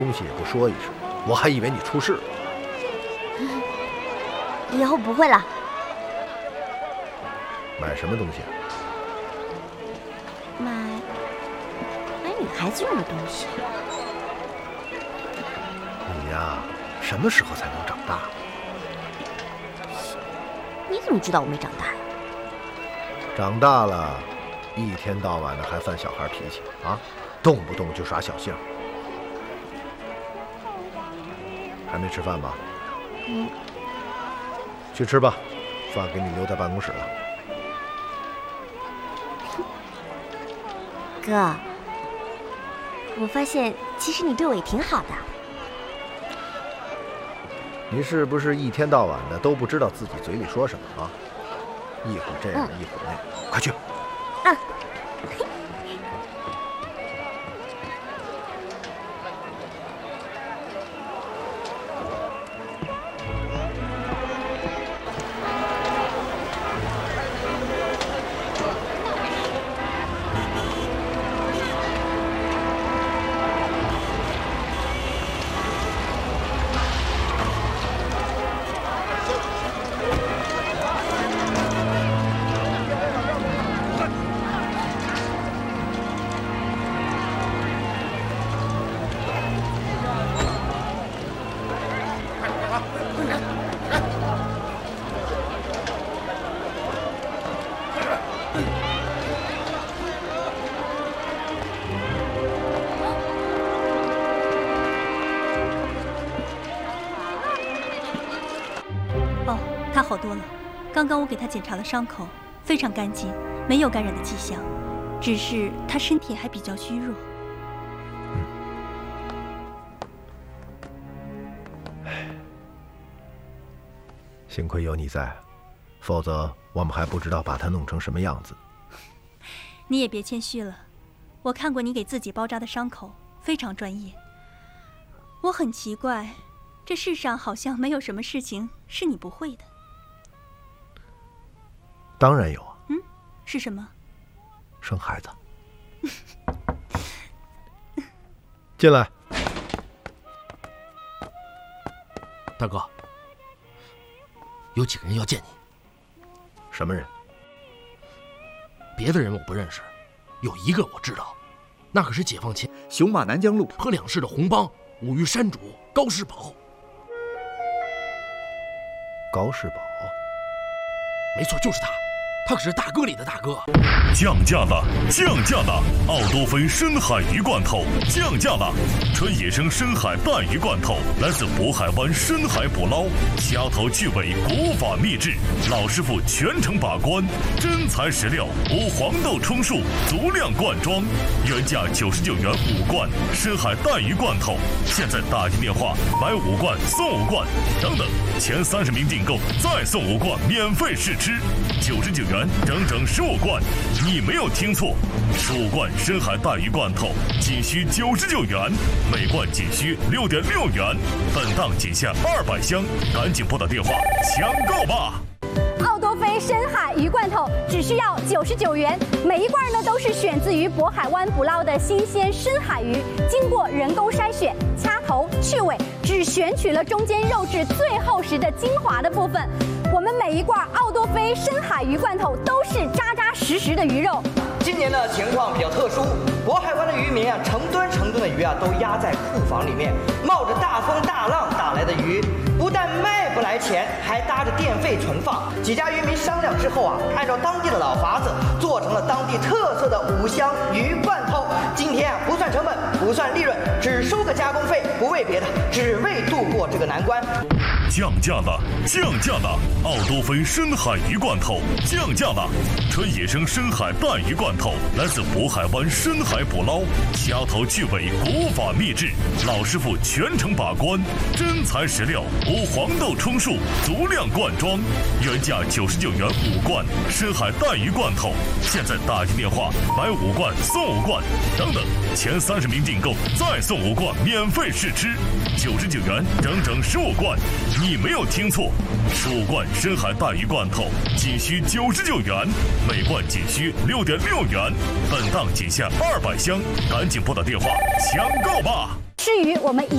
东西也不说一声，我还以为你出事了。 以后不会了。 买什么东西啊？ 买女孩子用的东西。 你呀，什么时候才能长大？ 你怎么知道我没长大呀？ 长大了，一天到晚的还犯小孩脾气啊，动不动就耍小性。还没吃饭吧？去吃吧，饭给你留在办公室了。 哥，我发现其实你对我也挺好的。 你是不是一天到晚的都不知道自己嘴里说什么啊？一会儿这样，一会儿那样，快去。 他好多了，刚刚我给他检查了伤口，非常干净，没有感染的迹象，只是他身体还比较虚弱。 幸亏有你在，否则我们还不知道把他弄成什么样子。 你也别谦虚了，我看过你给自己包扎的伤口，非常专业。我很奇怪，这世上好像没有什么事情是你不会的。 当然有啊。 是什么？ 生孩子。进来。 大哥，有几个人要见你。 什么人？ 别的人我不认识，有一个我知道，那可是解放前雄马南江路和两市的红帮五岳山主高世宝。 高世宝？ 没错，就是他。他可是大哥里的大哥。 降价了，降价了！奥多芬深海鱼罐头降价了，纯野生深海带鱼罐头，来自渤海湾深海捕捞，掐头去尾，国法秘制，老师傅全程把关，真材实料，无黄豆充数，足量罐装，原价99元5罐深海带鱼罐头，现在打进电话买5罐送5罐，等等，前30名订购再送5罐免费试吃，99元整整15罐，你没有听错，15罐深海带鱼罐头仅需99元，每罐仅需6.6元，本档仅限200箱，赶紧拨打电话抢购吧！ 奥多菲深海鱼罐头只需要99元，每一罐呢都是选自于渤海湾捕捞的新鲜深海鱼，经过人工筛选、掐头去尾，只选取了中间肉质最厚实的精华的部分。我们每一罐奥多菲深海鱼罐头都是扎扎实实的鱼肉。 今年的情况比较特殊，渤海湾的渔民成吨的鱼都压在库房里面，冒着大风大浪打来的鱼，不但卖不来钱，还搭着电费存放。几家渔民商量之后按照当地的老法子，做成了当地特色的5香鱼罐头。今天不算成本，不算利润，只收个加工费，不为别的，只为度过这个难关。 降价了，降价了！奥多芬深海鱼罐头降价了，纯野生深海带鱼罐头，来自渤海湾深海捕捞，掐头去尾，国法秘制，老师傅全程把关，真材实料，无黄豆充数，足量罐装，原价99元5罐深海带鱼罐头，现在打进电话买5罐送5罐，等等，前30名订购再送5罐免费试吃，99元整整15罐。你没有听错，15罐深海带鱼罐头仅需99元，每罐仅需6.6元，本档仅限200箱，赶紧拨打电话抢购吧！ 吃鱼我们一